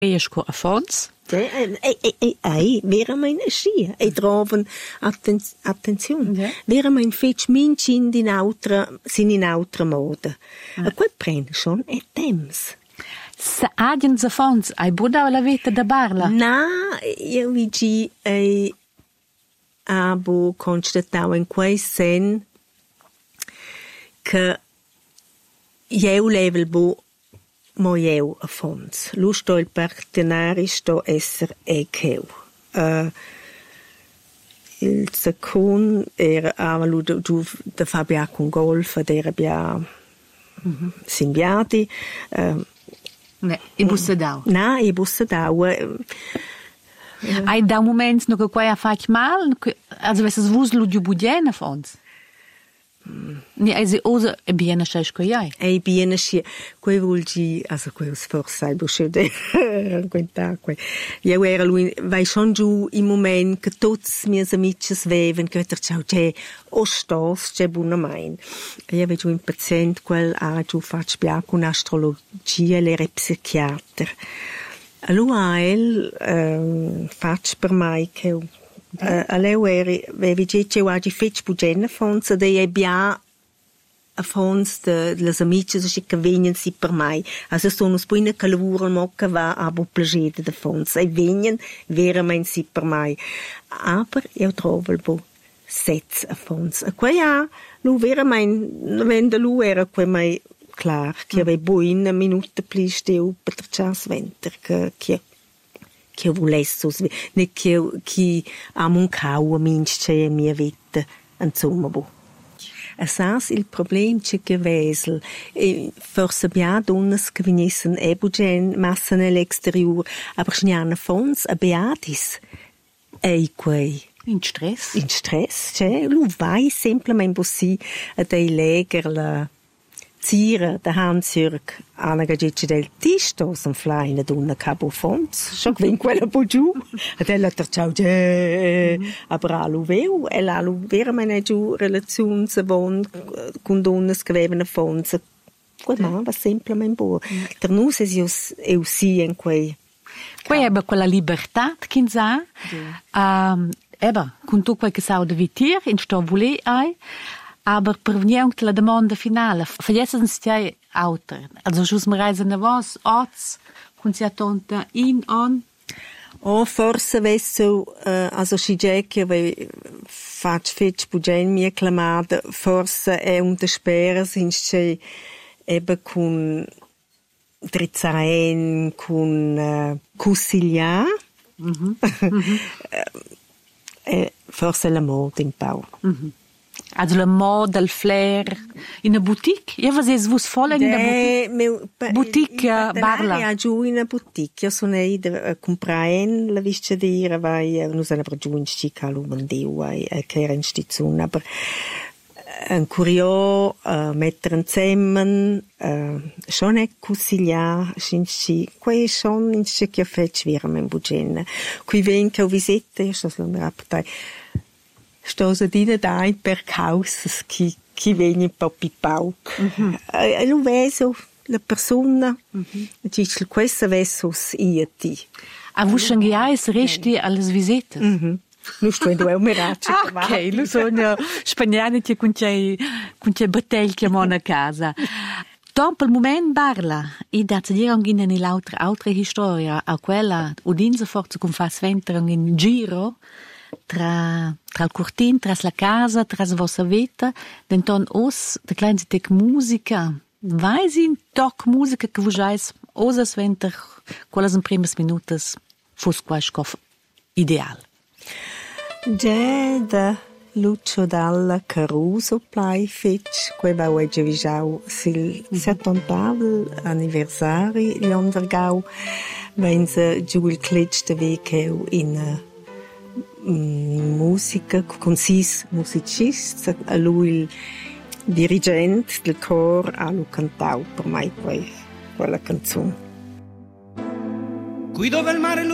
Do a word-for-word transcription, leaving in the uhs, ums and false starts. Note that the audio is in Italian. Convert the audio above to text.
E sco a fons? Ei, ei, ei, ei, veramente sì, e trovano atten- attenzione, Yeah. veramente fece minci in altra, sin in altra moda. Ah. E quel prende schon è temps. Se agien a fons, hai budau la vita da barla? Na, io vigi e abo constatau in quei sen che io level bo mo io a fons. Lu sto il partenari sto esser e cheu. Uh, il secund era ava lu du, du da Fabia con golf ed era bia mm-hmm. simbiati. Uh, Ne, i bussa dau. Na, i bussa dau. Uh, Hai da moments no che quai ha fatto mal, also wes es vus lu du budien a fons? Ni eisi osa e biena schei sco jai. Ei biena schi, quei vuol gi, also quei us forse sai busche de contar quei. Io era lui, vai schon giù in moment che tots miei amici sveven, che ter ciao che o stos, che buona mein. Io vedo un paziente quel a giù faccio bia con astrologia e le psichiater. Allora el uh, faccio per mai che Uh, a leu eri, vevi che c'è oggi fece bugena fons, ed è bia a fons de las amici so che vengono si per mai. Also sono spune che lavorano mo che va a bu plagede de fons. E vengono veramente si per mai. Aber io trovo il bu sez a fons. E qua ja, lu veramente, vende lu era qua mai clar, che mm. aveva bu in una minuta pli steu per chas venter, che che che volesse ne che chi ha mancau a mince mia vita insomma bo assas il problem che gewesel e forse bia donnes che venissen ebugen massen nell'exterior aber schniane fons a beatis ei quei in stress in stress cioè lu vai semplicemente bossi a dei leger la Zira, der Hans-Jürg, Anna Gagici del Tistos, un flyne d'una cabo fons, schon gwin quella po giù, ed ella ter ciao, aber alu veu, ella alu veramente giù relazione se von con donnes che avevano fons, quel man va semplicemente buo. Per nus es ius eu si in quei. Quei ebbe quella libertà, kin sa, um, ebbe, con tu quel che sa da vitir, in sto vole ai, aber per venire la domanda finale, fagliesen stai auter, also just mir reisen na was, arts, kun sia tonta in on. Oh, forse vesso, uh, also si giacchia, ve fac fetch bugen mia clamada, forse è un de speras in che ebe kun Drizaen, kun uh, Cusiglia, mm-hmm. mm-hmm. eh, forse la moda in pau. Mm-hmm. Also la moda, il flair, in una boutique? Io facevo vos folle in una boutique? Meu, boutique uh, barla? Ja, giù in una boutique. Io sono ida a comprare la visce dire, vai, non sono per giù in stica l'umandeu, che era in stizzone, aber un curio, uh, mettere insieme, uh, schon è consigliare, sci, quei schon in sci che fece veramente bugena. Qui venga o visite, io sto mi rapportai, sto so dina dai per causas chi chi viene un po' pipauc. Mm-hmm. E lo veso la persona, mm-hmm. dice questo vesos io ti. A voi shanghais resti alle visite? Mhm. Nu sto in un miraggio. Ok, lu sono spagnani che con c'è con c'è battaglia che mona casa. Dopo il momento parla, e da ti dire anche in l'altra altra storia, a quella udinza forza con fa sventare in giro tra tra il cortin, tra la casa, tra la vostra vita, denton os de kleine tec musica. Vai sin toc musica che vujais osa sventer quelles in primes minutas fos quascof ideal. Già da Lucio Dalla Caruso Plaifitch, que va oggi visau sil settantavel anniversari l'ondergau, wenn se giù il clitch de vecchio in mm, musica, con sis musicisti, a lui il dirigente del cor, a lui cantau per mai quella canzone. Qui dove il mare